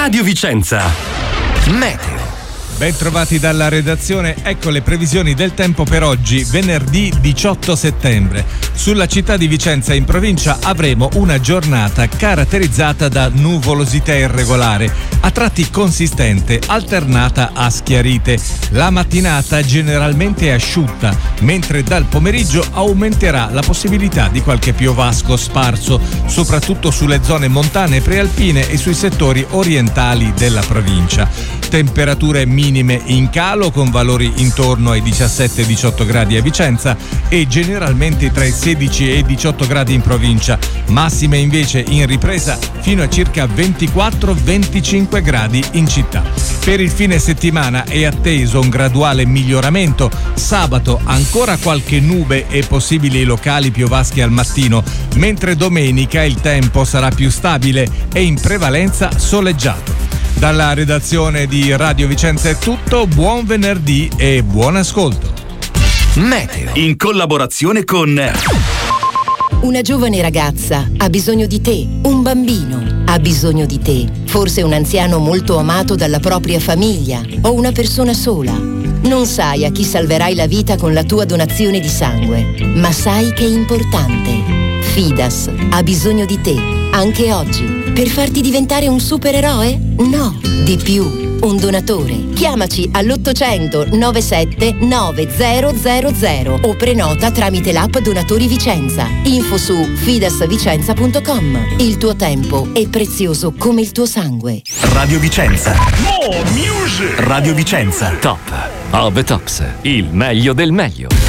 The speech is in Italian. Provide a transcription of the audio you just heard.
Radio Vicenza. Meteo. Ben trovati dalla redazione, ecco le previsioni del tempo per oggi, venerdì 18 settembre. Sulla città di Vicenza in provincia avremo una giornata caratterizzata da nuvolosità irregolare, a tratti consistente, alternata a schiarite. La mattinata generalmente asciutta, mentre dal pomeriggio aumenterà la possibilità di qualche piovasco sparso, soprattutto sulle zone montane prealpine e sui settori orientali della provincia. Temperature minime in calo con valori intorno ai 17-18 gradi a Vicenza e generalmente tra i 16 e i 18 gradi in provincia, massime invece in ripresa fino a circa 24-25 gradi in città. Per il fine settimana è atteso un graduale miglioramento, sabato ancora qualche nube e possibili locali piovaschi al mattino, mentre domenica il tempo sarà più stabile e in prevalenza soleggiato. Dalla redazione di Radio Vicenza è tutto, buon venerdì e buon ascolto. Meteo. In collaborazione con... Una giovane ragazza ha bisogno di te, un bambino ha bisogno di te, forse un anziano molto amato dalla propria famiglia o una persona sola. Non sai a chi salverai la vita con la tua donazione di sangue, ma sai che è importante. Fidas ha bisogno di te, anche oggi. Per farti diventare un supereroe? No, di più, un donatore. Chiamaci all'800 97 9000 o prenota tramite l'app Donatori Vicenza. Info su fidasvicenza.com. Il tuo tempo è prezioso come il tuo sangue. Radio Vicenza. Radio Vicenza. Top of the Tops, il meglio del meglio.